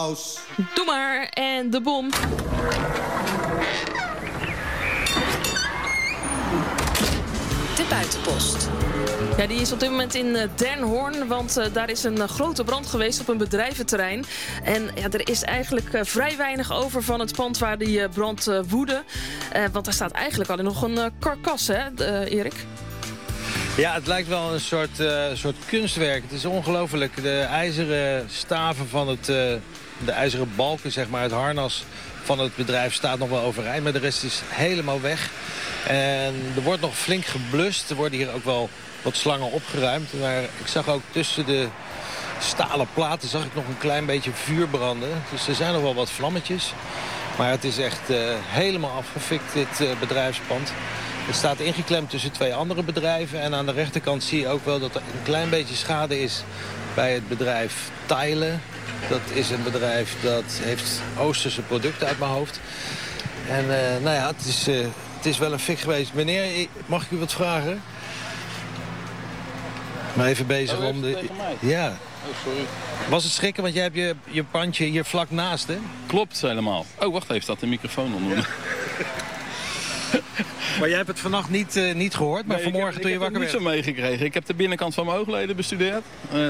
Doe maar. En de bom. De buitenpost. Ja, die is op dit moment in Den Hoorn, want daar is een grote brand geweest op een bedrijventerrein. En ja, er is eigenlijk vrij weinig over van het pand waar die brand woedde. Want daar staat eigenlijk alleen nog een karkas, hè, Erik? Ja, het lijkt wel een soort kunstwerk. Het is ongelooflijk. De ijzeren staven van de ijzeren balken, zeg maar, het harnas van het bedrijf staat nog wel overeind. Maar de rest is helemaal weg. En er wordt nog flink geblust. Er worden hier ook wel wat slangen opgeruimd. Maar ik zag ook tussen de stalen platen zag ik nog een klein beetje vuur branden. Dus er zijn nog wel wat vlammetjes. Maar het is echt helemaal afgefikt, dit bedrijfspand. Het staat ingeklemd tussen twee andere bedrijven. En aan de rechterkant zie je ook wel dat er een klein beetje schade is bij het bedrijf Tijlen. Dat is een bedrijf dat heeft Oosterse producten uit mijn hoofd. En nou ja, het is wel een fik geweest. Meneer, mag ik u wat vragen? Maar even bezig om de... Ja. Oh, sorry. Was het schrikken, want jij hebt je pandje hier vlak naast, hè? Klopt, helemaal. Oh, wacht even, staat de microfoon onder. Ja. Maar jij hebt het vannacht niet gehoord, maar vanmorgen toen je wakker werd? Ik heb het niet zo meegekregen. Ik heb de binnenkant van mijn oogleden bestudeerd.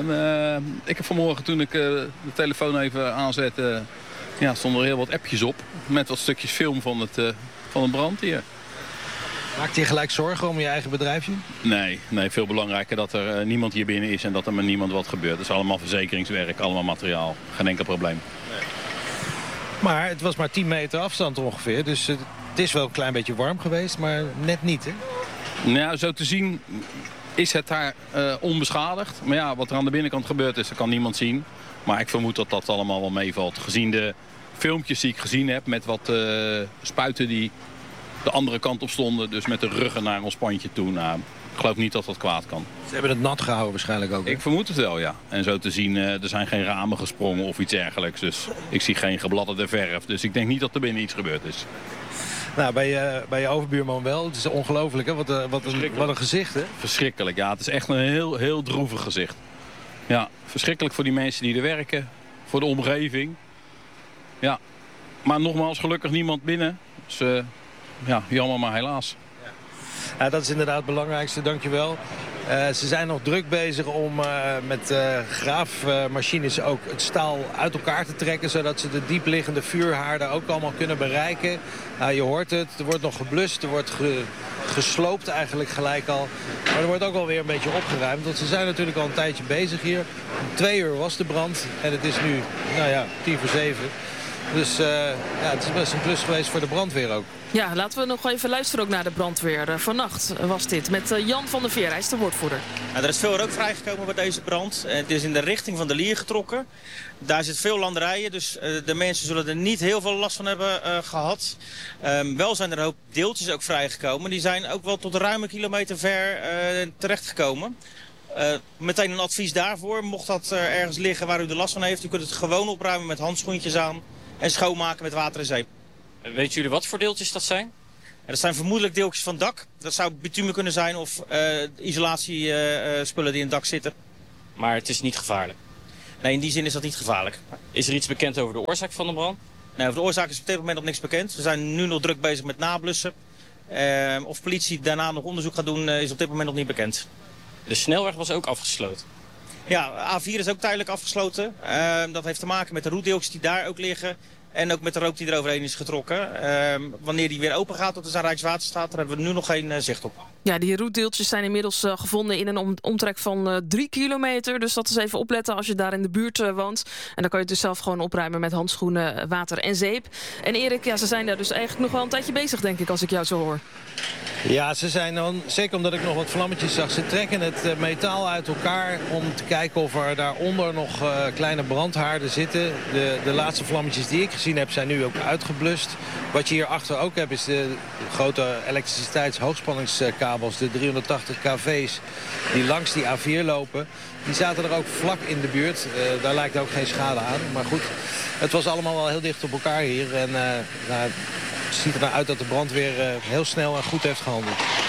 En ik heb vanmorgen, toen ik de telefoon even aanzette, stonden er heel wat appjes op. Met wat stukjes film van het brand hier. Maakt je gelijk zorgen om je eigen bedrijfje? Nee, veel belangrijker dat er niemand hier binnen is en dat er met niemand wat gebeurt. Het is allemaal verzekeringswerk, allemaal materiaal. Geen enkel probleem. Nee. Maar het was maar 10 meter afstand ongeveer, dus het is wel een klein beetje warm geweest, maar net niet, hè? Nou, zo te zien is het daar onbeschadigd. Maar ja, wat er aan de binnenkant gebeurd is, dat kan niemand zien. Maar ik vermoed dat dat allemaal wel meevalt. Gezien de filmpjes die ik gezien heb met wat spuiten die de andere kant op stonden. Dus met de ruggen naar ons pandje toe. Nou, ik geloof niet dat dat kwaad kan. Ze hebben het nat gehouden waarschijnlijk ook, hè? Ik vermoed het wel, ja. En zo te zien, er zijn geen ramen gesprongen of iets dergelijks. Dus ik zie geen gebladderde verf. Dus ik denk niet dat er binnen iets gebeurd is. Nou, bij je overbuurman wel. Het is ongelooflijk, hè? Wat een gezicht, hè? Verschrikkelijk, ja. Het is echt een heel, heel droevig gezicht. Ja, verschrikkelijk voor die mensen die er werken. Voor de omgeving. Ja. Maar nogmaals, gelukkig niemand binnen. Dus jammer, maar helaas. Ja, dat is inderdaad het belangrijkste, dankjewel. Ze zijn nog druk bezig om met graafmachines ook het staal uit elkaar te trekken, zodat ze de diepliggende vuurhaarden ook allemaal kunnen bereiken. Je hoort het, er wordt nog geblust, er wordt gesloopt eigenlijk gelijk al. Maar er wordt ook alweer een beetje opgeruimd, want ze zijn natuurlijk al een tijdje bezig hier. Om 2 uur was de brand en het is nu, 7:10. Dus het is best een klus geweest voor de brandweer ook. Ja, laten we nog even luisteren ook naar de brandweer. Vannacht was dit met Jan van der Veer, hij is de woordvoerder. Er is veel rook vrijgekomen bij deze brand. Het is in de richting van de Lier getrokken. Daar zit veel landerijen, dus de mensen zullen er niet heel veel last van hebben gehad. Wel zijn er een hoop deeltjes ook vrijgekomen. Die zijn ook wel tot ruim 1 kilometer ver terechtgekomen. Meteen een advies daarvoor. Mocht dat ergens liggen waar u er last van heeft, u kunt het gewoon opruimen met handschoentjes aan en schoonmaken met water en zeep. Weten jullie wat voor deeltjes dat zijn? Dat zijn vermoedelijk deeltjes van het dak. Dat zou bitumen kunnen zijn of isolatiespullen die in het dak zitten. Maar het is niet gevaarlijk? Nee, in die zin is dat niet gevaarlijk. Is er iets bekend over de oorzaak van de brand? Nee, over de oorzaak is op dit moment nog niks bekend. We zijn nu nog druk bezig met nablussen. Of politie daarna nog onderzoek gaat doen is op dit moment nog niet bekend. De snelweg was ook afgesloten? Ja, A4 is ook tijdelijk afgesloten. Dat heeft te maken met de roetdeeltjes die daar ook liggen. En ook met de rook die er overheen is getrokken. Wanneer die weer open gaat, dat is aan Rijkswaterstaat, daar hebben we nu nog geen zicht op. Ja, die roetdeeltjes zijn inmiddels gevonden in een omtrek van 3 kilometer. Dus dat is even opletten als je daar in de buurt woont. En dan kan je het dus zelf gewoon opruimen met handschoenen, water en zeep. En Erik, ze zijn daar dus eigenlijk nog wel een tijdje bezig, denk ik, als ik jou zo hoor. Ja, ze zijn dan, zeker omdat ik nog wat vlammetjes zag, ze trekken het metaal uit elkaar om te kijken of er daaronder nog kleine brandhaarden zitten. De laatste vlammetjes die ik gezien heb zijn nu ook uitgeblust. Wat je hierachter ook hebt is de grote elektriciteitshoogspanningskabels, de 380 kV's die langs die A4 lopen. Die zaten er ook vlak in de buurt. Daar lijkt ook geen schade aan. Maar goed, het was allemaal wel heel dicht op elkaar hier. En het ziet er nou uit dat de brandweer heel snel en goed heeft gehandeld.